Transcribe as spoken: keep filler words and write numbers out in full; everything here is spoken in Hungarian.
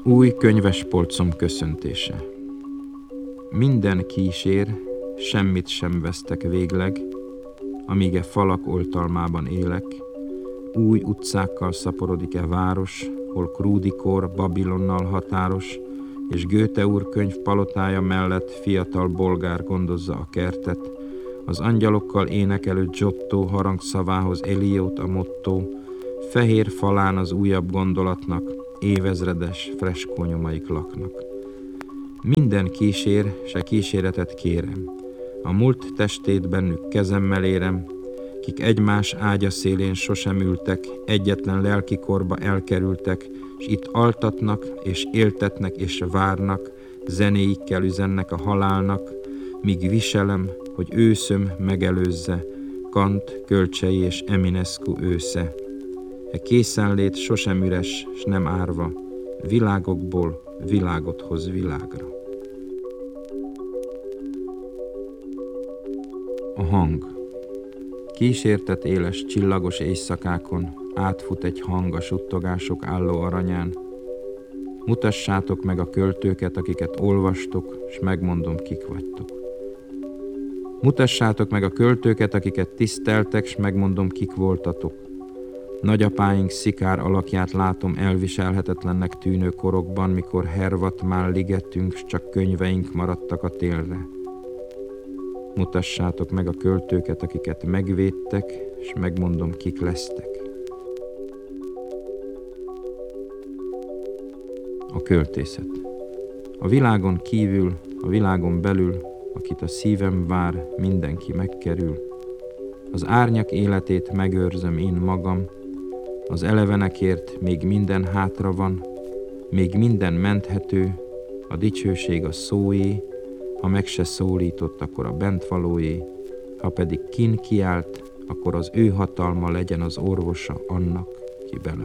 Új könyvespolcom köszöntése. Minden kísér, semmit sem vesztek végleg, amíg e falak oltalmában élek. Új utcákkal szaporodik-e város, hol Krúdikor Babilonnal határos, és Goethe úr könyv palotája mellett fiatal bolgár gondozza a kertet, az angyalokkal énekelő Giotto harangszavához Eliót a motto, fehér falán az újabb gondolatnak évezredes freskónyomaik laknak. Minden kísér, se kíséretet kérem, a múlt testét bennük kezemmel érem, kik egymás ágya szélén sosem ültek, egyetlen lelkikorba elkerültek, s itt altatnak, és éltetnek, és várnak, zenéikkel üzennek a halálnak, míg viselem, hogy őszöm megelőzze, Kant, Kölcsei és Eminescu ősze. E készenlét sosem üres, s nem árva, világokból világot hoz világra. A hang. Kísértett éles csillagos éjszakákon átfut egy hang a suttogások álló aranyán. Mutassátok meg a költőket, akiket olvastok, s megmondom, kik vagytok. Mutassátok meg a költőket, akiket tiszteltek, s megmondom, kik voltatok. Nagyapáink szikár alakját látom elviselhetetlennek tűnő korokban, mikor hervatmál ligetünk, s csak könyveink maradtak a télre. Mutassátok meg a költőket, akiket megvédtek, s megmondom, kik lesztek. A költészet. A világon kívül, a világon belül, akit a szívem vár, mindenki megkerül. Az árnyak életét megőrzöm én magam, az elevenekért még minden hátra van, még minden menthető, a dicsőség a szóé, ha meg se szólított, akkor a bentvalóé, ha pedig kin kiált, akkor az ő hatalma legyen az orvosa annak, ki belefut.